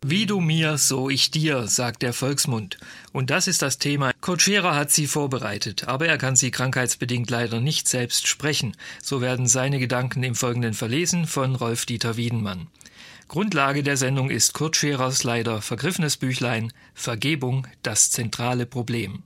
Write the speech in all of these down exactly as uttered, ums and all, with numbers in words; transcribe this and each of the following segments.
Wie du mir, so ich dir, sagt der Volksmund. Und das ist das Thema. Kurt Scherer hat sie vorbereitet, aber er kann sie krankheitsbedingt leider nicht selbst sprechen. So werden seine Gedanken im Folgenden verlesen von Rolf-Dieter Wiedenmann. Grundlage der Sendung ist Kurt Scherers leider vergriffenes Büchlein Vergebung, das zentrale Problem.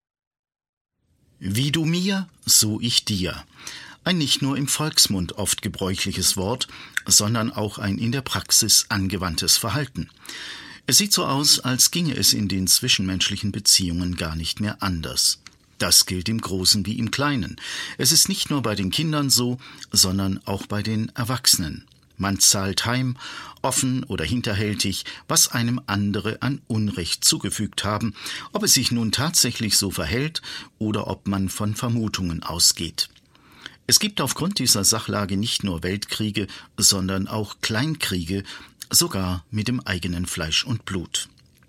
Wie du mir, so ich dir. Ein nicht nur im Volksmund oft gebräuchliches Wort, sondern auch ein in der Praxis angewandtes Verhalten. Es sieht so aus, als ginge es in den zwischenmenschlichen Beziehungen gar nicht mehr anders. Das gilt im Großen wie im Kleinen. Es ist nicht nur bei den Kindern so, sondern auch bei den Erwachsenen. Man zahlt heim, offen oder hinterhältig, was einem andere an Unrecht zugefügt haben, ob es sich nun tatsächlich so verhält oder ob man von Vermutungen ausgeht. Es gibt aufgrund dieser Sachlage nicht nur Weltkriege, sondern auch Kleinkriege, sogar mit dem eigenen Fleisch und Blut.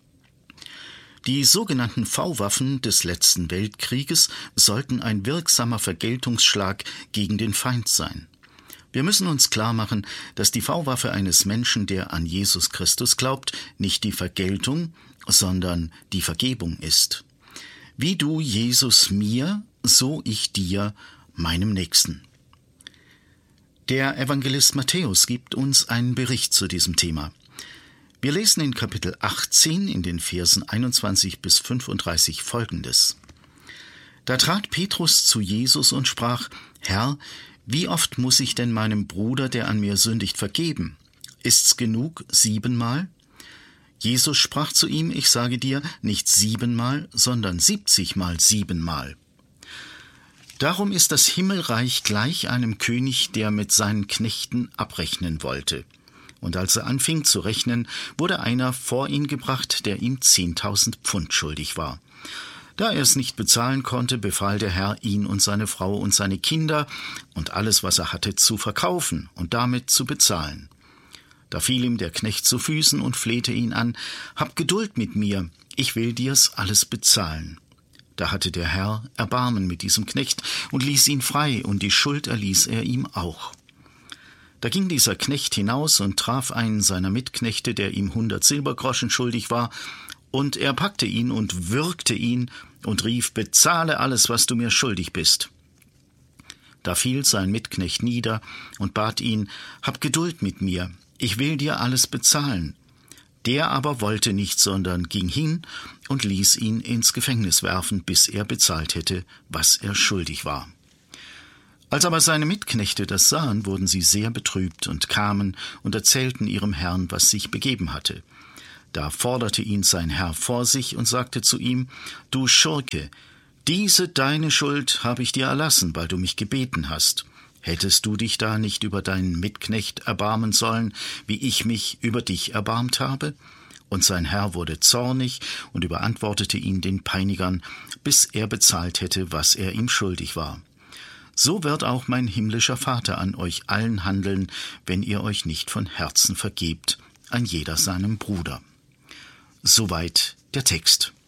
Die sogenannten V-Waffen des letzten Weltkrieges sollten ein wirksamer Vergeltungsschlag gegen den Feind sein. Wir müssen uns klar machen, dass die V-Waffe eines Menschen, der an Jesus Christus glaubt, nicht die Vergeltung, sondern die Vergebung ist. Wie du, Jesus, mir, so ich dir, meinem Nächsten. Der Evangelist Matthäus gibt uns einen Bericht zu diesem Thema. Wir lesen in Kapitel achtzehn in den Versen einundzwanzig bis fünfunddreißig Folgendes. Da trat Petrus zu Jesus und sprach: Herr, wie oft muss ich denn meinem Bruder, der an mir sündigt, vergeben? Ist's genug, siebenmal? Jesus sprach zu ihm: Ich sage dir, nicht siebenmal, sondern siebzigmal siebenmal. Darum ist das Himmelreich gleich einem König, der mit seinen Knechten abrechnen wollte. Und als er anfing zu rechnen, wurde einer vor ihn gebracht, der ihm zehntausend Pfund schuldig war. Da er es nicht bezahlen konnte, befahl der Herr, ihn und seine Frau und seine Kinder und alles, was er hatte, zu verkaufen und damit zu bezahlen. Da fiel ihm der Knecht zu Füßen und flehte ihn an: Hab Geduld mit mir, ich will dir's alles bezahlen. Da hatte der Herr Erbarmen mit diesem Knecht und ließ ihn frei, und die Schuld erließ er ihm auch. Da ging dieser Knecht hinaus und traf einen seiner Mitknechte, der ihm hundert Silbergroschen schuldig war, und er packte ihn und würgte ihn und rief: Bezahle alles, was du mir schuldig bist. Da fiel sein Mitknecht nieder und bat ihn: Hab Geduld mit mir, ich will dir alles bezahlen. Der aber wollte nicht, sondern ging hin und ließ ihn ins Gefängnis werfen, bis er bezahlt hätte, was er schuldig war. Als aber seine Mitknechte das sahen, wurden sie sehr betrübt und kamen und erzählten ihrem Herrn, was sich begeben hatte. Da forderte ihn sein Herr vor sich und sagte zu ihm: Du Schurke, diese deine Schuld habe ich dir erlassen, weil du mich gebeten hast. Hättest du dich da nicht über deinen Mitknecht erbarmen sollen, wie ich mich über dich erbarmt habe? Und sein Herr wurde zornig und überantwortete ihn den Peinigern, bis er bezahlt hätte, was er ihm schuldig war. So wird auch mein himmlischer Vater an euch allen handeln, wenn ihr euch nicht von Herzen vergebt, ein jeder seinem Bruder. Soweit der Text.